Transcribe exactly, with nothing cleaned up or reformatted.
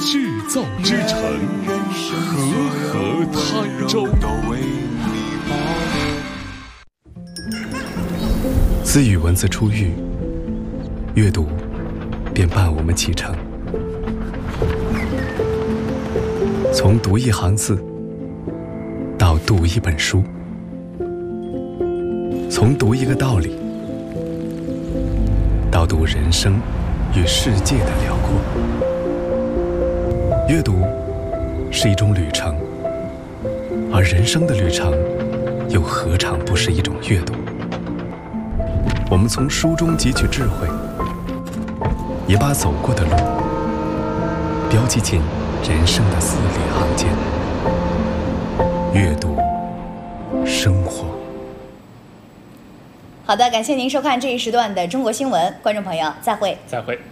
制造之城，和合泰州。自与文字初遇，阅读便伴我们启程。从读一行字到读一本书，从读一个道理到读人生与世界的辽阔。阅读是一种旅程，而人生的旅程又何尝不是一种阅读？我们从书中汲取智慧，也把走过的路标记进人生的字里行间。阅读生活。 好的，感谢您收看这一时段的中国新闻，观众朋友再会。 再会。